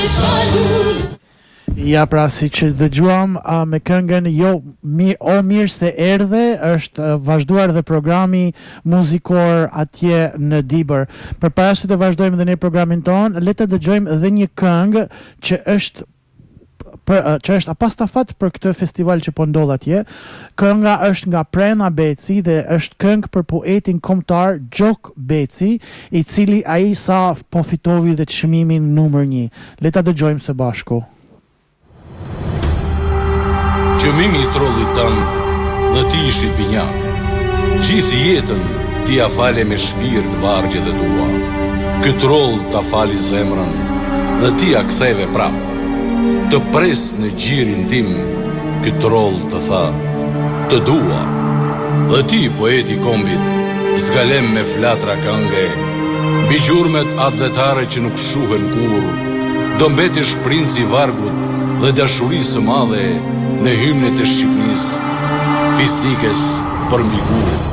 Ja, pra, si që dëgjuam me këngën mirë se erdhe, është vazhduar dhe programi muzikor atje në Dibër. Përpara se të vazhdojmë dhe ne programin ton, le të dëgjojmë edhe një këngë që është apastafat për këtë festival që po ndodh atje. Kënga është nga Prena Beci dhe është këngë për poetin kombëtar Gjok Beci, i cili ai sa po fitovi dhe çmimin numër 1. Le ta dëgjojmë së bashku. Qëmimi i trollit tënd dhe ti ishi binjak. Gjithë jetën ti a fale me shpirt vargjet e tua. Ky troll ta fali zemrën dhe ti a ktheve prap. Të pres në gjirin tim, ky troll të tha, të dua. Dhe ti, poeti kombit, zgalem me flatra kënge, mbi gjurmet atletare që nuk shuhen kur, do mbetish princi i vargut dhe dashurisë së madhe në hymnet e Shqipërisë, fisnikes për mbi gurë.